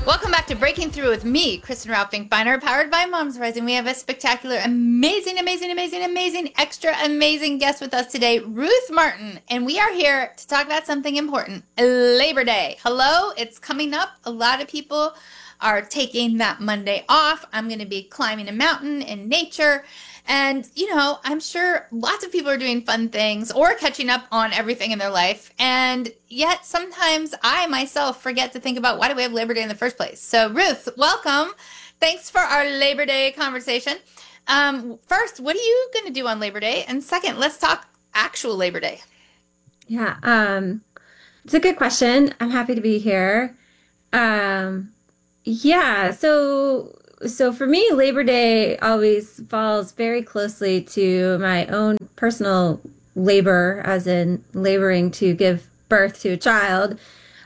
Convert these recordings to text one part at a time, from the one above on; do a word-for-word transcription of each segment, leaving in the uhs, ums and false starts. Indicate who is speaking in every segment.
Speaker 1: Welcome back to Breaking Through with me, Kristen Ralph Finkbeiner, powered by Moms Rising. We have a spectacular, amazing, amazing, amazing, amazing, extra amazing guest with us today, Ruth Martin. And we are here to talk about something important, Labor Day. Hello, it's coming up. A lot of people are taking that Monday off. I'm going to be climbing a mountain in nature. And, you know, I'm sure lots of people are doing fun things or catching up on everything in their life. And yet sometimes I myself forget to think about why do we have Labor Day in the first place. So Ruth, welcome. Thanks for our Labor Day conversation. Um, first, what are you going to do on Labor Day? And second, let's talk actual Labor Day.
Speaker 2: Yeah, um, it's a good question. I'm happy to be here. Um, yeah, so... So for me, Labor Day always falls very closely to my own personal labor, as in laboring to give birth to a child,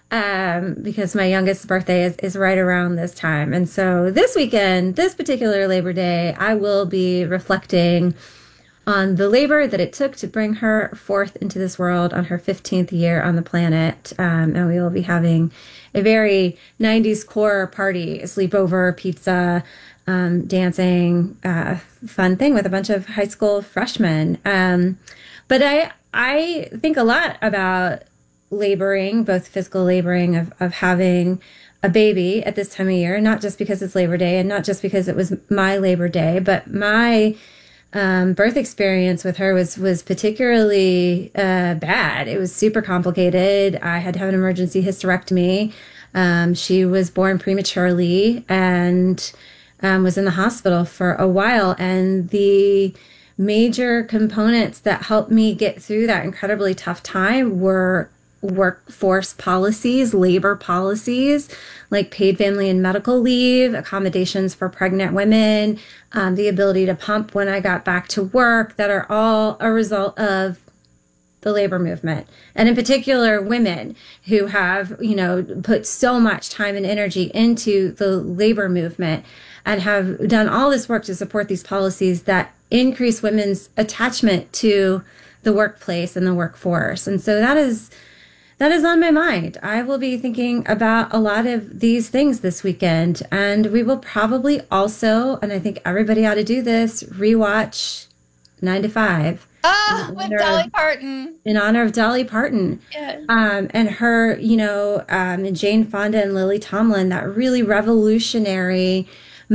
Speaker 2: um, because my youngest birthday is, is right around this time. And so this weekend, this particular Labor Day, I will be reflecting on the labor that it took to bring her forth into this world on her fifteenth year on the planet. Um, and we will be having a very nineties core party, a sleepover, pizza, um, dancing, uh, fun thing with a bunch of high school freshmen. Um, but I, I think a lot about laboring, both physical laboring of, of having a baby at this time of year, not just because it's Labor Day and not just because it was my Labor Day, but my Um, birth experience with her was was particularly uh, bad. It was super complicated. I had to have an emergency hysterectomy. Um, she was born prematurely and um, was in the hospital for a while. And the major components that helped me get through that incredibly tough time were workforce policies, labor policies, like paid family and medical leave, accommodations for pregnant women, um, the ability to pump when I got back to work, that are all a result of the labor movement. And in particular, women who have, you know, put so much time and energy into the labor movement and have done all this work to support these policies that increase women's attachment to the workplace and the workforce. And so that is That is on my mind. I will be thinking about a lot of these things this weekend, and we will probably also, and I think everybody ought to do this, rewatch nine to five.
Speaker 1: Ah, with Dolly
Speaker 2: of,
Speaker 1: Parton.
Speaker 2: In honor of Dolly Parton.
Speaker 1: Yeah.
Speaker 2: Um, and her, you know, um, and Jane Fonda and Lily Tomlin, that really revolutionary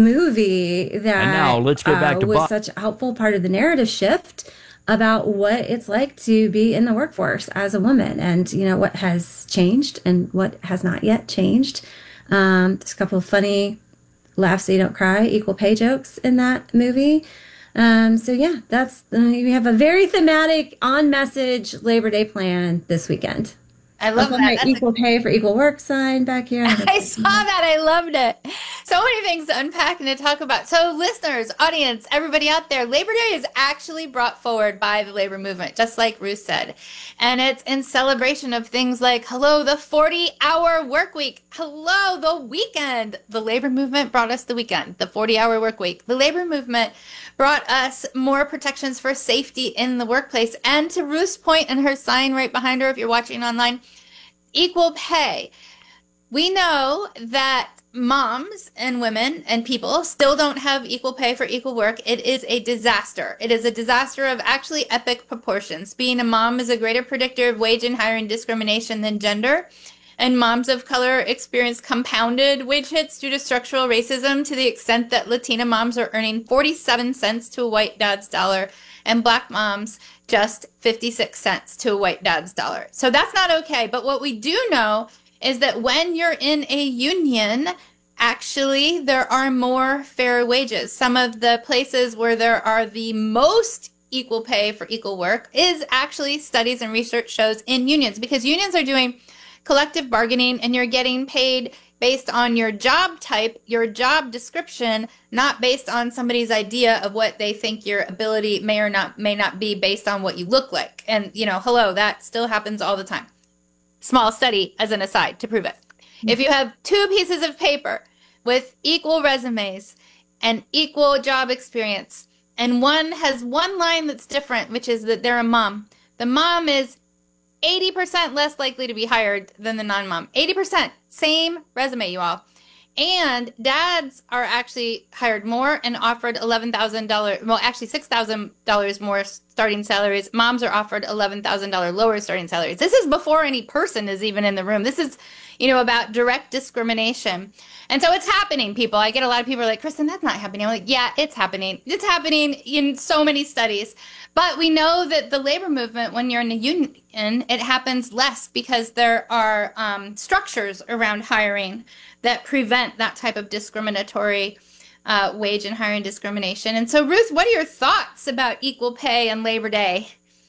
Speaker 2: movie that
Speaker 3: and now let's get back
Speaker 2: uh,
Speaker 3: to
Speaker 2: was
Speaker 3: Bob.
Speaker 2: such a helpful part of the narrative shift about what it's like to be in the workforce as a woman, and you know what has changed and what has not yet changed. Um, there's a couple of funny laugh so you don't cry equal pay jokes in that movie. Um, so yeah, that's uh, we have a very thematic, on message Labor Day plan this weekend.
Speaker 1: I love that.
Speaker 2: My
Speaker 1: That's
Speaker 2: equal
Speaker 1: a-
Speaker 2: pay for equal work sign back here.
Speaker 1: I saw that. I loved it. So many things to unpack and to talk about. So listeners, audience, everybody out there, Labor Day is actually brought forward by the labor movement, just like Ruth said. And it's in celebration of things like, hello, the forty-hour work week. Hello, the weekend. The labor movement brought us the weekend, the forty-hour work week. The labor movement brought us more protections for safety in the workplace. And to Ruth's point and her sign right behind her, if you're watching online, equal pay. We know that moms and women and people still don't have equal pay for equal work. It is a disaster. It is a disaster of actually epic proportions. Being a mom is a greater predictor of wage and hiring discrimination than gender. And moms of color experience compounded wage hits due to structural racism, to the extent that Latina moms are earning forty-seven cents to a white dad's dollar, and Black moms just fifty-six cents to a white dad's dollar. So that's not okay. But what we do know is that when you're in a union, actually there are more fair wages. Some of the places where there are the most equal pay for equal work is actually, studies and research shows, in unions, because unions are doing collective bargaining and you're getting paid based on your job type, your job description, not based on somebody's idea of what they think your ability may or not may not be based on what you look like. And, you know, hello, that still happens all the time. Small study as an aside to prove it. If you have two pieces of paper with equal resumes and equal job experience, and one has one line that's different, which is that they're a mom, the mom is eighty percent less likely to be hired than the non-mom. eighty percent. Same resume, you all. And dads are actually hired more and offered eleven thousand dollars, well, actually six thousand dollars more starting salaries. Moms are offered eleven thousand dollars lower starting salaries. This is before any person is even in the room. This is, you know, about direct discrimination. And so it's happening, people. I get a lot of people are like, Kristen, that's not happening. I'm like, yeah, it's happening. It's happening in so many studies. But we know that the labor movement, when you're in a union, it happens less because there are um, structures around hiring that prevent that type of discriminatory uh, wage and hiring discrimination. And so, Ruth, what are your thoughts about equal pay and Labor Day?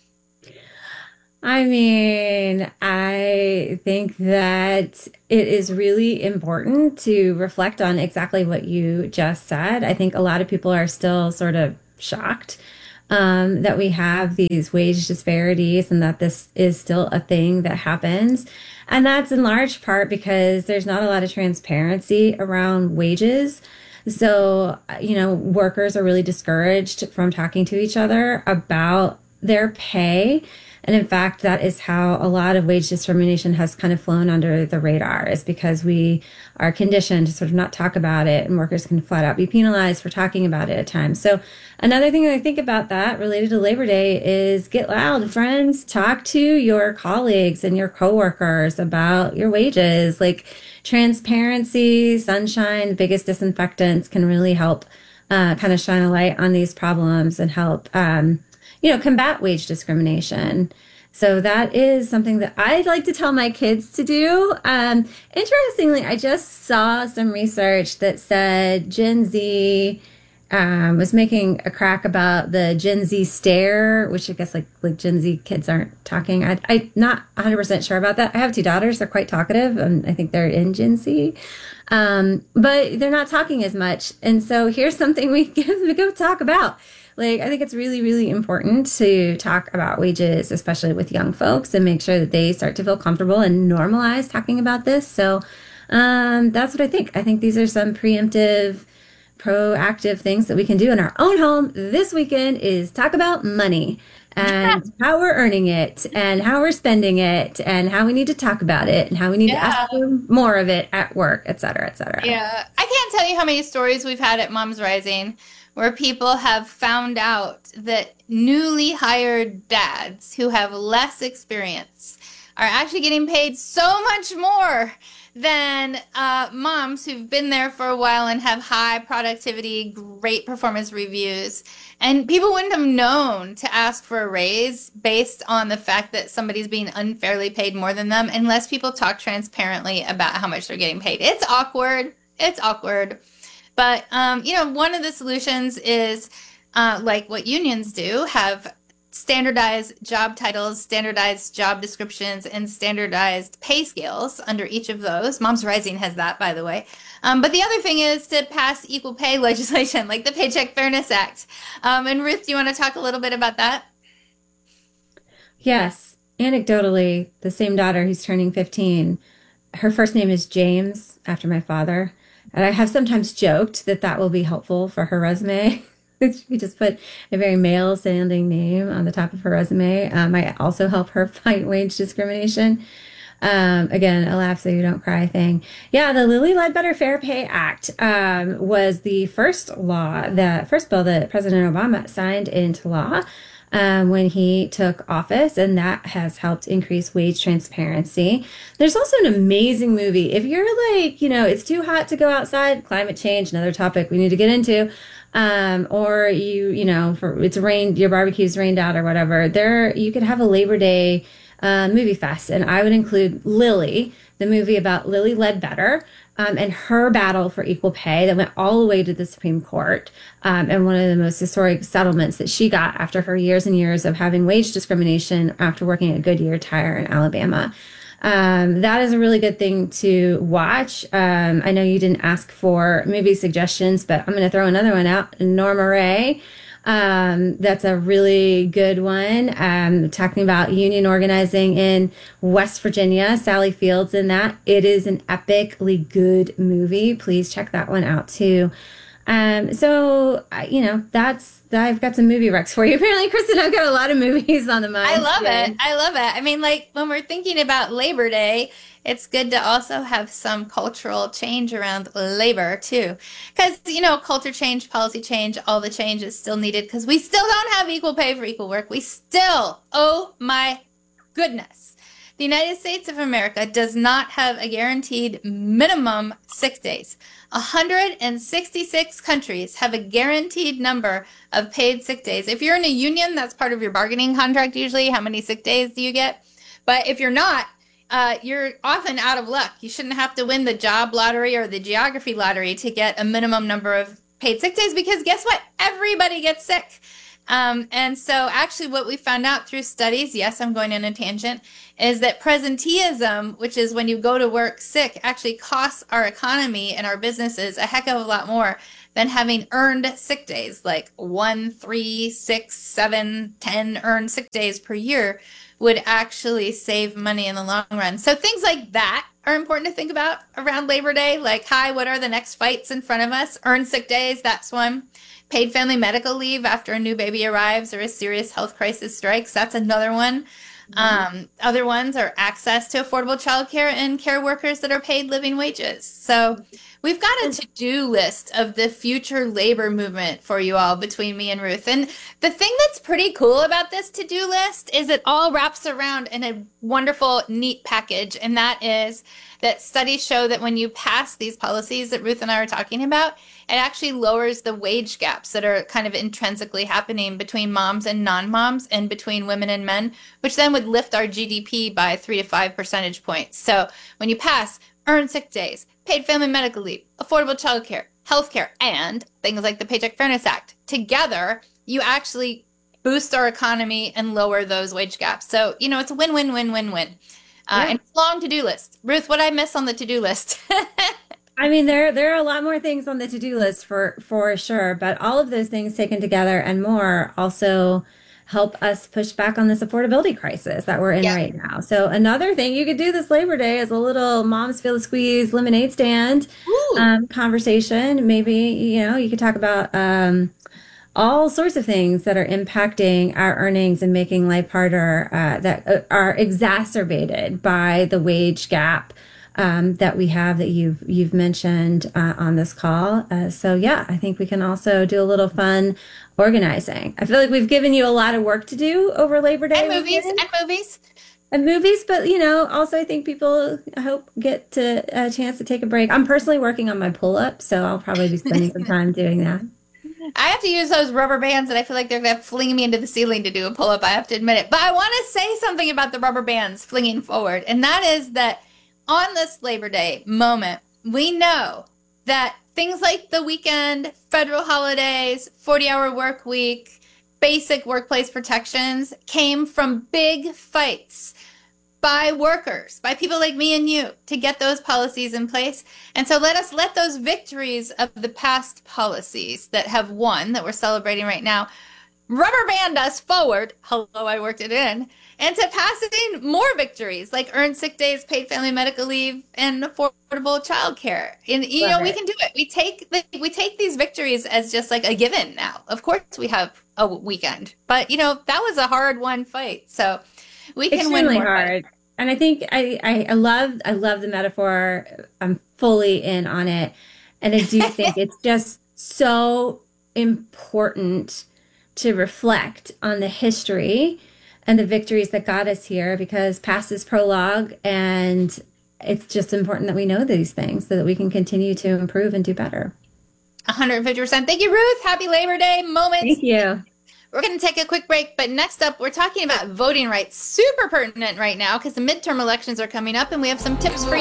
Speaker 2: I mean, I think that it is really important to reflect on exactly what you just said. I think a lot of people are still sort of shocked um, that we have these wage disparities and that this is still a thing that happens. And that's in large part because there's not a lot of transparency around wages. So, you know, workers are really discouraged from talking to each other about their pay. And in fact, that is how a lot of wage discrimination has kind of flown under the radar, is because we are conditioned to sort of not talk about it, and workers can flat out be penalized for talking about it at times. So another thing that I think about that related to Labor Day is get loud, friends. Talk to your colleagues and your coworkers about your wages. Like, transparency, sunshine, the biggest disinfectants can really help uh, kind of shine a light on these problems and help um, you know, combat wage discrimination. So that is something that I'd like to tell my kids to do. Um, interestingly, I just saw some research that said Gen Z um, was making a crack about the Gen Z stare, which I guess like like Gen Z kids aren't talking. I, I'm not one hundred percent sure about that. I have two daughters. They're quite talkative, and I think they're in Gen Z. Um, but they're not talking as much. And so here's something we can go talk about. Like, I think it's really, really important to talk about wages, especially with young folks, and make sure that they start to feel comfortable and normalize talking about this. So um, that's what I think. I think these are some preemptive, proactive things that we can do in our own home this weekend, is talk about money and how we're earning it and how we're spending it and how we need to talk about it and how we need yeah. to ask for more of it at work, et cetera, et cetera.
Speaker 1: Yeah. I can't tell you how many stories we've had at Moms Rising where people have found out that newly hired dads who have less experience are actually getting paid so much more than uh, moms who've been there for a while and have high productivity, great performance reviews. And people wouldn't have known to ask for a raise based on the fact that somebody's being unfairly paid more than them, unless people talk transparently about how much they're getting paid. It's awkward. It's awkward. But, um, you know, one of the solutions is uh, like what unions do, have standardized job titles, standardized job descriptions, and standardized pay scales under each of those. Moms Rising has that, by the way. Um, but the other thing is to pass equal pay legislation, like the Paycheck Fairness Act. Um, and Ruth, do you want to talk a little bit about that?
Speaker 2: Yes. Anecdotally, the same daughter who's turning fifteen, her first name is James, after my father. And I have sometimes joked that that will be helpful for her resume. We just put a very male-sounding name on the top of her resume. Um, might also help her fight wage discrimination. Um, again, a laugh so you don't cry thing. Yeah, the Lilly Ledbetter Fair Pay Act um, was the first law, the first bill that President Obama signed into law um, when he took office, and that has helped increase wage transparency. There's also an amazing movie. If you're like, you know, it's too hot to go outside, climate change, another topic we need to get into, um, or you, you know, for it's rained, your barbecue's rained out or whatever, there, you could have a Labor Day uh, movie fest. And I would include Lilly, the movie about Lilly Ledbetter, Um, and her battle for equal pay that went all the way to the Supreme Court, um, and one of the most historic settlements that she got after her years and years of having wage discrimination after working at Goodyear Tire in Alabama. Um, that is a really good thing to watch. Um, I know you didn't ask for movie suggestions, but I'm going to throw another one out. Norma Rae. Um, that's a really good one. Um, talking about union organizing in West Virginia, Sally Fields in that. It is an epically good movie. Please check that one out too. Um, so, you know, that's, I've got some movie recs for you. Apparently, Kristen, I've got a lot of movies on the mind.
Speaker 1: I love
Speaker 2: today.
Speaker 1: it. I love it. I mean, like when we're thinking about Labor Day, it's good to also have some cultural change around labor too. Because, you know, culture change, policy change, all the change is still needed because we still don't have equal pay for equal work. We still, oh my goodness. The United States of America does not have a guaranteed minimum sick days. one hundred sixty-six countries have a guaranteed number of paid sick days. If you're in a union, that's part of your bargaining contract usually. How many sick days do you get? But if you're not, uh, you're often out of luck. You shouldn't have to win the job lottery or the geography lottery to get a minimum number of paid sick days because guess what? Everybody gets sick. Um, and so actually what we found out through studies, yes, I'm going on a tangent, is that presenteeism, which is when you go to work sick, actually costs our economy and our businesses a heck of a lot more than having earned sick days, like one, three, six, seven, ten earned sick days per year would actually save money in the long run. So things like that are important to think about around Labor Day, like, hi, what are the next fights in front of us? Earned sick days, that's one. Paid family medical leave after a new baby arrives or a serious health crisis strikes. That's another one. Mm-hmm. Um, other ones are access to affordable childcare and care workers that are paid living wages. So we've got a to-do list of the future labor movement for you all between me and Ruth. And the thing that's pretty cool about this to-do list is it all wraps around in a wonderful, neat package. And that is that studies show that when you pass these policies that Ruth and I are talking about, it actually lowers the wage gaps that are kind of intrinsically happening between moms and non-moms and between women and men, which then would lift our G D P by three to five percentage points. So when you pass earned sick days, paid family medical leave, affordable childcare, healthcare, and things like the Paycheck Fairness Act, together, you actually boost our economy and lower those wage gaps. So, you know, it's a win, win, win, win, win. Uh, yeah. And it's a long to-do list. Ruth, what did I miss on the to-do list?
Speaker 2: I mean, there there are a lot more things on the to-do list for for sure, but all of those things taken together and more also help us push back on this affordability crisis that we're in yeah. right now. So another thing you could do this Labor Day is a little moms feel the squeeze lemonade stand um, conversation. Maybe, you know, you could talk about um, all sorts of things that are impacting our earnings and making life harder uh, that are exacerbated by the wage gap Um, that we have that you've you've mentioned uh, on this call. Uh, so yeah, I think we can also do a little fun organizing. I feel like we've given you a lot of work to do over Labor Day.
Speaker 1: And movies, weekend. and movies.
Speaker 2: And movies, but you know, also I think people, I hope, get to a chance to take a break. I'm personally working on my pull-up, so I'll probably be spending some time doing that.
Speaker 1: I have to use those rubber bands, and I feel like they're going to fling me into the ceiling to do a pull-up. I have to admit it. But I want to say something about the rubber bands flinging forward, and that is that on this Labor Day moment, we know that things like the weekend, federal holidays, forty-hour work week, basic workplace protections came from big fights by workers, by people like me and you, to get those policies in place. And so let us let those victories of the past policies that have won, that we're celebrating right now, rubber band us forward. Hello, I worked it in. And to passing more victories like earned sick days, paid family medical leave, and affordable childcare. And you know, we can do it. We take the, we take these victories as just like a given now. Of course, we have a weekend, but you know that was a hard won fight. So we can
Speaker 2: Extremely
Speaker 1: win more
Speaker 2: hard. Fights. And I think I, I I love I love the metaphor. I'm fully in on it, and I do think it's just so important to reflect on the history and the victories that got us here, because past is prologue, and it's just important that we know these things so that we can continue to improve and do better.
Speaker 1: one hundred fifty percent. Thank you, Ruth. Happy Labor Day moments.
Speaker 2: Thank you.
Speaker 1: We're going to take a quick break, but next up, we're talking about voting rights. Super pertinent right now because the midterm elections are coming up, and we have some tips for you.